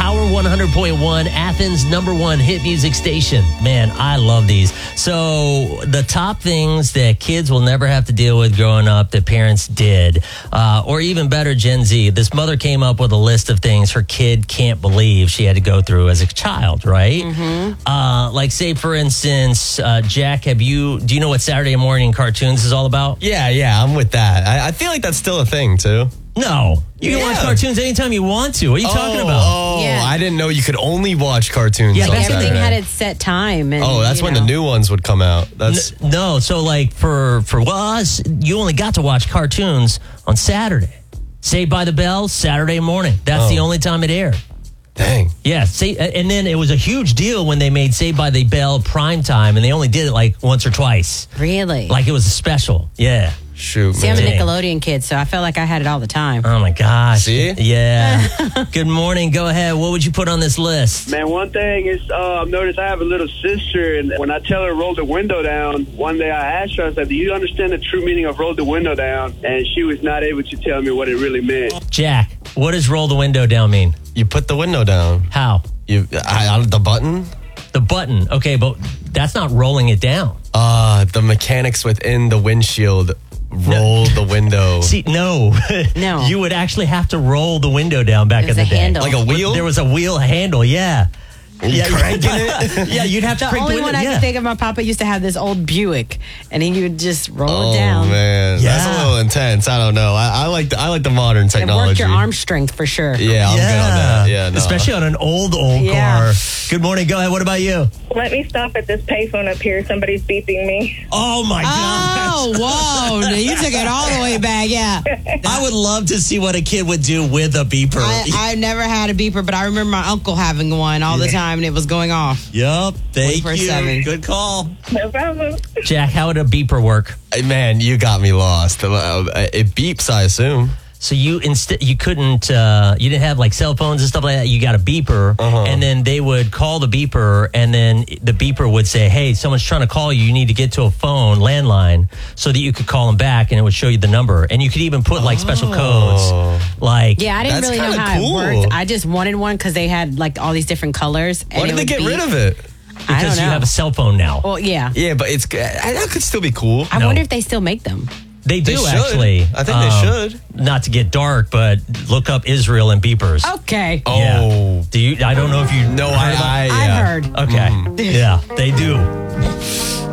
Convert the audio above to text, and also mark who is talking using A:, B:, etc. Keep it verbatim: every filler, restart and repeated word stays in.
A: Power one hundred point one, Athens' number one hit music station. Man, I love these. So the top things that kids will never have to deal with growing up that parents did, uh, or even better, Gen Z. This mother came up with a list of things her kid can't believe she had to go through as a child, right? Mm-hmm. Uh, like, say, for instance, uh, Jack, have you, do you know what Saturday morning cartoons is all about?
B: Yeah, yeah, I'm with that. I, I feel like that's still a thing, too.
A: No. You can
B: Yeah.
A: watch cartoons anytime you want to. What are you
B: oh,
A: talking about?
B: Oh,
C: Yeah.
B: I didn't know you could only watch cartoons
A: Yeah,
B: on
C: Everything
B: Saturday.
C: had its set time. And,
B: Oh, that's
C: you
B: when
C: know.
B: the new ones would come out. That's
A: N- no, so like for for us, you only got to watch cartoons on Saturday. Saved by the Bell, Saturday morning. That's
B: Oh.
A: the only time it aired.
B: dang.
A: Yeah, say, and then it was a huge deal when they made Saved by the Bell prime time, and they only did it like once or twice.
C: Really?
A: Like it was a special. Yeah.
B: Shoot,
C: See, I'm a
B: man.
A: Dang.
C: Nickelodeon kid, so I felt like I had it all the time.
A: Oh my gosh.
B: See?
A: Yeah. Good morning. Go ahead. What would you put on this list?
D: Man, one thing is, uh, I've noticed I have a little sister, and when I tell her to roll the window down, one day I asked her, I said, do you understand the true meaning of roll the window down? And she was not able to tell me what it really meant.
A: Jack, what does roll the window down mean?
B: You put the window down.
A: How?
B: You I, I, the button.
A: The button. Okay, but that's not rolling it down.
B: Uh, the mechanics within the windshield roll the window.
A: See, no.
C: No.
A: You would actually have to roll the window down back
C: It was
A: in the
C: a
A: day.
C: handle.
B: Like a wheel?
A: There was a wheel handle, yeah.
B: You cranking it?
A: Yeah, you'd have to
C: The
A: crank
C: only
A: the window.
C: one I
A: yeah.
C: could think of, my papa used to have this old Buick, and he would just roll
B: Oh
C: it down.
B: man,
A: Yeah.
B: that's a little intense. I don't know. I, I like the, I like the modern
C: It
B: technology.
C: worked your arm strength for sure.
B: Yeah, I'm good on that. Yeah, no.
A: Especially on an old, old
C: Yeah.
A: car. Good morning. Go ahead. What about you?
E: Let me stop at this payphone up here. Somebody's beeping me.
A: Oh, my
C: Oh, whoa. You took it all the way back, yeah.
A: gosh. I would love to see what a kid would do with a beeper.
F: I, I never had a beeper, but I remember my uncle having one all the time, and it was going off.
A: Yup. Thank
F: twenty-four
A: you.
F: seven.
A: Good call.
E: No problem.
A: Jack, how would a beeper work?
B: Hey, man, you got me lost. Uh, It beeps, I assume.
A: So you instead you couldn't uh, you didn't have like cell phones and stuff like that. You got a beeper,
B: Uh-huh.
A: and then they would call the beeper, and then the beeper would say, "Hey, someone's trying to call you. You need to get to a phone landline so that you could call them back, and it would show you the number. And you could even put like special codes, like
C: Yeah, I didn't
B: That's
C: really know
B: kinda
C: how
B: cool.
C: it worked. I just wanted one because they had like all these different colors.
B: Why did they get rid of it?
C: I don't
A: because
C: know.
A: you have a cell phone now.
C: Well, yeah.
B: Yeah, but it's that could still be cool.
C: I
A: No.
C: wonder if they still make them.
A: They do
B: They should.
A: actually.
B: I think they should.
A: Not to get dark, but look up Israel and beepers.
C: Okay.
B: Oh.
A: Yeah. Do you? I don't know if you.
B: No,
A: heard
B: I,
A: about-
B: I,
C: I've
B: yeah.
C: heard.
A: Okay. Yeah, they do.